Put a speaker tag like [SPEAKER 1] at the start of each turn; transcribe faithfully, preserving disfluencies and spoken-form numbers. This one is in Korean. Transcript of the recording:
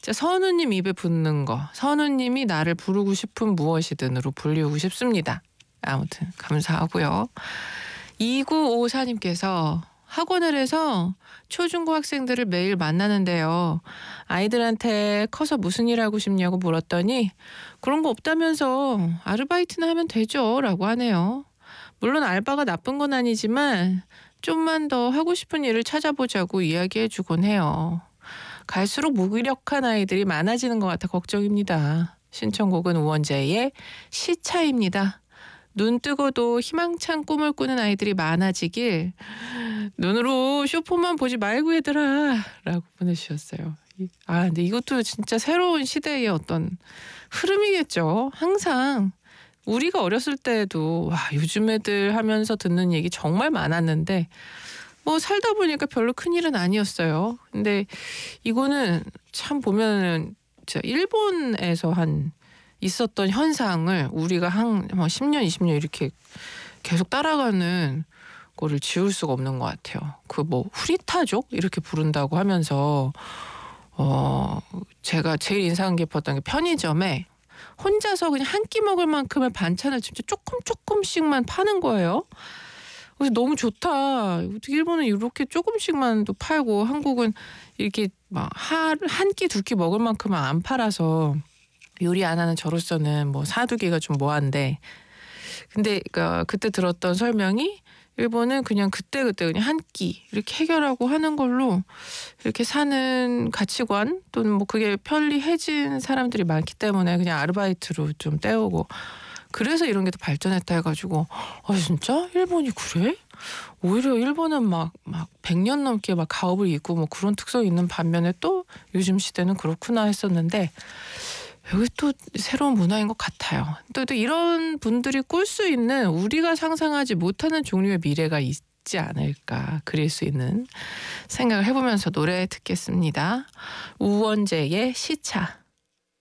[SPEAKER 1] 자, 선우님 입에 붙는 거. 선우님이 나를 부르고 싶은 무엇이든으로 불리우고 싶습니다. 아무튼 감사하고요. 이구오사님께서 학원을 해서 초중고 학생들을 매일 만나는데요. 아이들한테 커서 무슨 일 하고 싶냐고 물었더니 그런 거 없다면서 아르바이트나 하면 되죠 라고 하네요. 물론 알바가 나쁜 건 아니지만 좀만 더 하고 싶은 일을 찾아보자고 이야기해주곤 해요. 갈수록 무기력한 아이들이 많아지는 것 같아 걱정입니다. 신청곡은 우원재의 시차입니다. 눈 뜨고도 희망찬 꿈을 꾸는 아이들이 많아지길 눈으로 쇼폰만 보지 말고 얘들아 라고 보내주셨어요. 아 근데 이것도 진짜 새로운 시대의 어떤 흐름이겠죠. 항상 우리가 어렸을 때도 와 요즘 애들 하면서 듣는 얘기 정말 많았는데 뭐 살다 보니까 별로 큰일은 아니었어요. 근데 이거는 참 보면은 진짜 일본에서 한 있었던 현상을 우리가 한 뭐 십 년, 이십 년 이렇게 계속 따라가는 거를 지울 수가 없는 것 같아요. 그 뭐 후리타족 이렇게 부른다고 하면서 어 제가 제일 인상 깊었던 게 편의점에 혼자서 그냥 한 끼 먹을 만큼의 반찬을 진짜 조금 조금씩만 파는 거예요. 그래서 너무 좋다. 어떻게 일본은 이렇게 조금씩만 또 팔고 한국은 이렇게 막 한 끼 두 끼 먹을 만큼은 안 팔아서 요리 안 하는 저로서는 뭐 사두기가 좀 뭐한데 근데 그러니까 그때 들었던 설명이 일본은 그냥 그때그때 그냥 한 끼 이렇게 해결하고 하는 걸로 이렇게 사는 가치관 또는 뭐 그게 편리해진 사람들이 많기 때문에 그냥 아르바이트로 좀 때우고 그래서 이런 게 더 발전했다 해가지고 아 진짜 일본이 그래? 오히려 일본은 막 막 백 년 넘게 막 가업을 잇고 뭐 그런 특성이 있는 반면에 또 요즘 시대는 그렇구나 했었는데 여기 또 새로운 문화인 것 같아요. 또, 또 이런 분들이 꿀 수 있는 우리가 상상하지 못하는 종류의 미래가 있지 않을까 그릴 수 있는 생각을 해보면서 노래 듣겠습니다. 우원재의 시차.